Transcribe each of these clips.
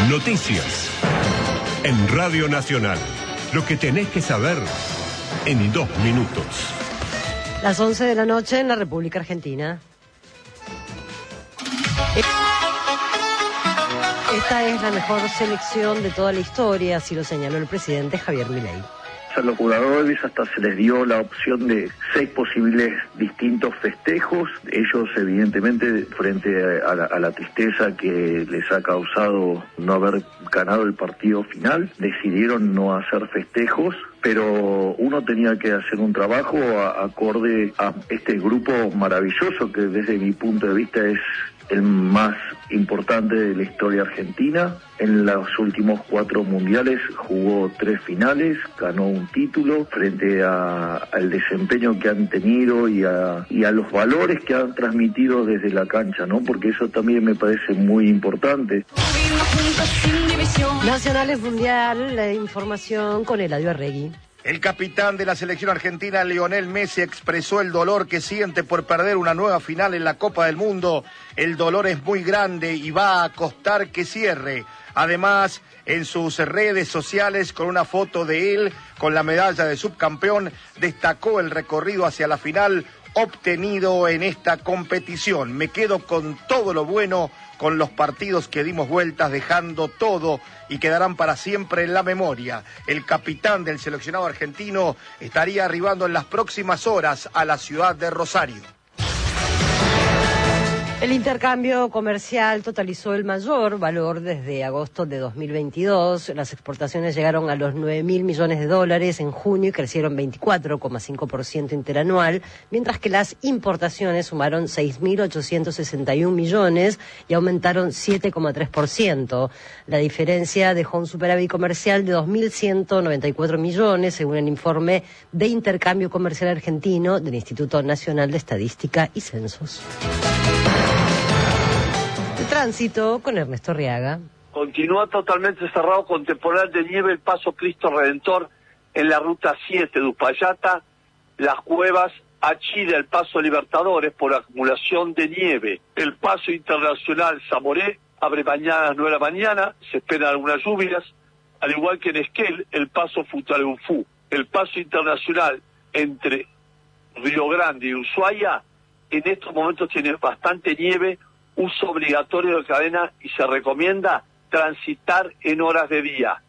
Noticias. En Radio Nacional. Lo que tenés que saber en 2 minutos. Las 11 de la noche en la República Argentina. Esta es la mejor selección de toda la historia, así lo señaló el presidente Javier Milei. A los jugadores hasta se les dio la opción de 6 posibles distintos festejos. Ellos, evidentemente, frente a la tristeza que les ha causado no haber ganado el partido final, decidieron no hacer festejos, pero uno tenía que hacer un trabajo acorde a este grupo maravilloso que desde mi punto de vista es el más importante de la historia argentina. En los últimos 4 mundiales jugó 3 finales, ganó un título frente al desempeño que han tenido y a los valores que han transmitido desde la cancha, ¿no? Porque eso también me parece muy importante. Nacionales Mundial, la información con Eladio Arregui. El capitán de la selección argentina, Lionel Messi, expresó el dolor que siente por perder una nueva final en la Copa del Mundo. El dolor es muy grande y va a costar que cierre. Además, en sus redes sociales, con una foto de él con la medalla de subcampeón, destacó el recorrido hacia la final obtenido en esta competición. Me quedo con todo lo bueno, con los partidos que dimos vueltas, dejando todo y quedarán para siempre en la memoria. El capitán del seleccionado argentino estaría arribando en las próximas horas a la ciudad de Rosario. El intercambio comercial totalizó el mayor valor desde agosto de 2022. Las exportaciones llegaron a los 9.000 millones de dólares en junio y crecieron 24,5% interanual, mientras que las importaciones sumaron 6.861 millones y aumentaron 7,3%. La diferencia dejó un superávit comercial de 2.194 millones, según el informe de intercambio comercial argentino del Instituto Nacional de Estadística y Censos. Tránsito con Ernesto Arriaga. Continúa totalmente cerrado con temporal de nieve el paso Cristo Redentor en la ruta 7 de Uspallata, Las Cuevas a Chile, el paso Libertadores por acumulación de nieve. El paso internacional Zamoré abre mañana a las 9 de la mañana, se esperan algunas lluvias, al igual que en Esquel, el paso Futaleufú. El paso internacional entre Río Grande y Ushuaia en estos momentos tiene bastante nieve, uso obligatorio de cadena y se recomienda transitar en horas de día.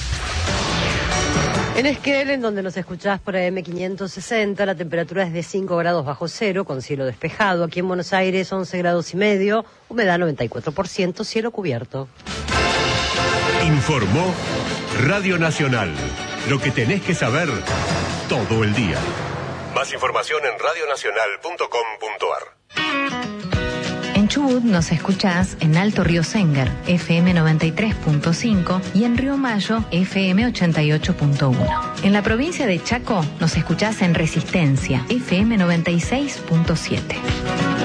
En Esquel, en donde nos escuchás por AM560, la temperatura es de 5 grados bajo cero, con cielo despejado. Aquí en Buenos Aires, 11 grados y medio, humedad 94%, cielo cubierto. Informó Radio Nacional. Lo que tenés que saber todo el día. Más información en radionacional.com.ar. En Chubut nos escuchás en Alto Río Sengar, FM 93.5 y en Río Mayo, FM 88.1. En la provincia de Chaco nos escuchás en Resistencia, FM 96.7.